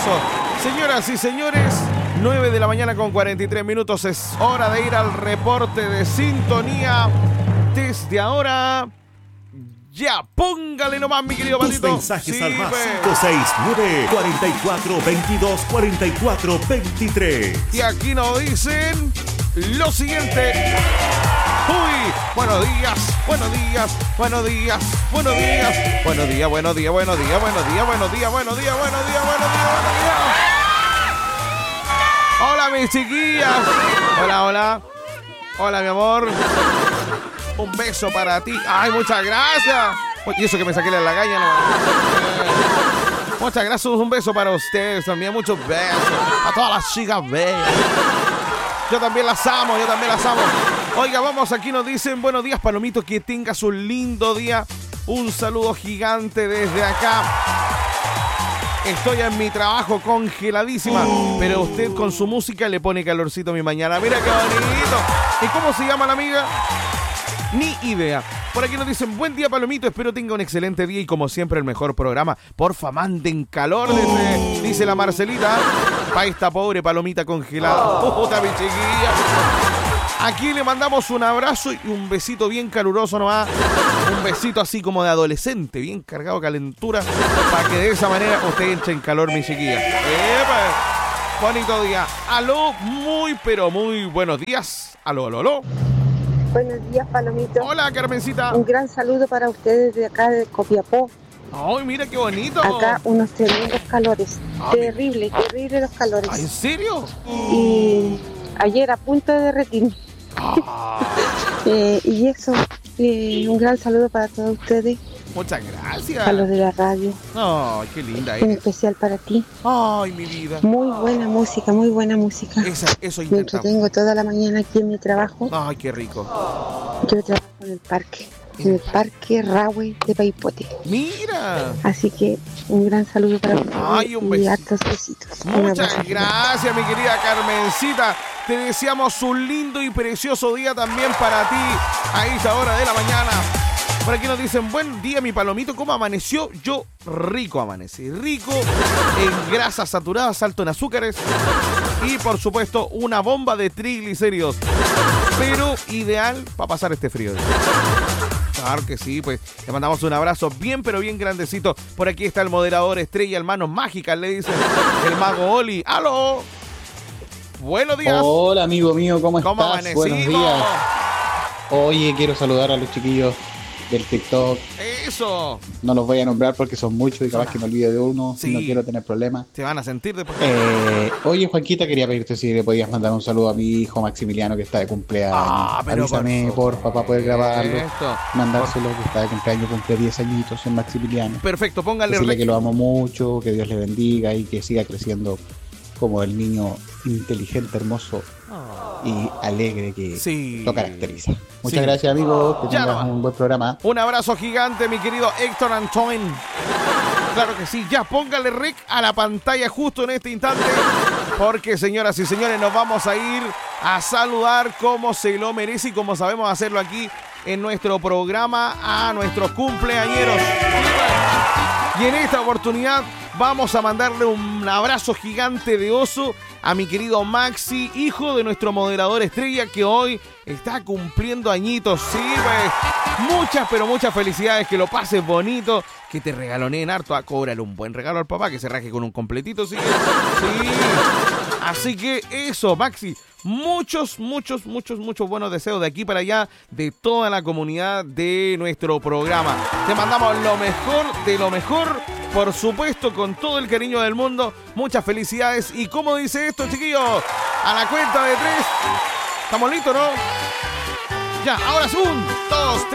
Eso. Señoras y señores, 9 de la mañana con 43 minutos. Es hora de ir al reporte de sintonía. Desde ahora, ya, póngale nomás, mi querido Patito. Tus mensajes al más 569-4422-4423. Y aquí nos dicen lo siguiente. Uy, buenos días, buenos días, buenos días, buenos días, buenos días, buenos días, buenos días, buenos días, buenos días, buenos días, buenos días, buenos días, buenos días. Hola, mis chiquillas. Hola, hola. Hola, mi amor. Un beso para ti. Ay, muchas gracias. Y eso que me saqué la lagaña, no. Muchas gracias. Un beso para ustedes también. Muchos besos. A todas las chicas bellas. Yo también las amo, yo también las amo. Oiga, vamos, aquí nos dicen buenos días, Palomito, que tengas un lindo día. Un saludo gigante desde acá. Estoy en mi trabajo congeladísima, pero usted con su música le pone calorcito a mi mañana. Mira qué bonito. ¿Y cómo se llama la amiga? Ni idea. Por aquí nos dicen, buen día, Palomito, espero tenga un excelente día y como siempre el mejor programa. Porfa, manden calor, dice la Marcelita. Pa' esta pobre palomita congelada. Puta, mi chiquilla. Aquí le mandamos un abrazo y un besito bien caluroso nomás. Un besito así como de adolescente, bien cargado de calentura, para que de esa manera usted entre en calor, mi chiquilla. ¡Epa! Bonito día. Aló, muy pero muy buenos días. Aló, aló, aló. Buenos días, Palomito. Hola, Carmencita. Un gran saludo para ustedes de acá de Copiapó. Ay, mira qué bonito. Acá unos tremendos calores. Terrible los calores. ¿En serio? Y ayer a punto de derretirme. Y eso, un gran saludo para todos ustedes. Muchas gracias. A los de la radio. Ay, qué linda En eres. especial para ti. Ay, mi vida. Muy buena música, muy buena música. Eso Me intentamos. entretengo toda la mañana aquí en mi trabajo. Ay, qué rico. Yo trabajo en el parque. En el parque Rahue de Paipote. Mira. Así que un gran saludo para ti. Ay, un y besito. hartos besitos. Un Muchas abrazo. gracias, mi querida Carmencita. Te deseamos un lindo y precioso día también para ti a esta hora de la mañana. Por aquí nos dicen, buen día, mi Palomito. ¿Cómo amaneció? Yo rico amanecí. Rico en grasas saturadas, alto en azúcares y, por supuesto, una bomba de triglicéridos. Pero ideal para pasar este frío. Claro que sí, pues le mandamos un abrazo bien, pero bien grandecito. Por aquí está el moderador estrella, el manos mágicas, le dice el mago Oli. ¡Aló! Buenos días. Hola, amigo mío, ¿cómo estás? amanecimos? Buenos días. Oye, quiero saludar a los chiquillos del TikTok. Eso. No los voy a nombrar porque son muchos y capaz que me olvide de uno. Sí. No quiero tener problemas. Se van a sentir después. Oye, Juanquita, quería pedirte si le podías mandar un saludo a mi hijo Maximiliano que está de cumpleaños. Pero avísame, porfa, para poder grabarlo. Esto. Mandárselo, que está de cumpleaños, cumple 10 añitos en Maximiliano. Perfecto, póngale Decirle rec. que lo amo mucho, que Dios le bendiga y que siga creciendo como el niño inteligente, hermoso y alegre que Sí. lo caracteriza. Muchas Sí. gracias, amigo. Que Ya tengas no. un buen programa. Un abrazo gigante, mi querido Héctor Antoine. Claro que sí, ya póngale rec a la pantalla justo en este instante, porque, señoras y señores, nos vamos a ir a saludar como se lo merece y como sabemos hacerlo aquí en nuestro programa a nuestros cumpleañeros. Y en esta oportunidad vamos a mandarle un abrazo gigante de oso a mi querido Maxi, hijo de nuestro moderador estrella, que hoy está cumpliendo añitos. Sí, pues, muchas, pero muchas felicidades, que lo pases bonito, que te regaloneen harto. Cóbrale un buen regalo al papá, que se raje con un completito, sí. Sí. Así que eso, Maxi, muchos buenos deseos de aquí para allá, de toda la comunidad de nuestro programa. Te mandamos lo mejor de lo mejor, por supuesto, con todo el cariño del mundo. Muchas felicidades. Y como dice esto, chiquillos, a la cuenta de 3. ¿Estamos listos, no? Ya, ahora es 1, 2, 3.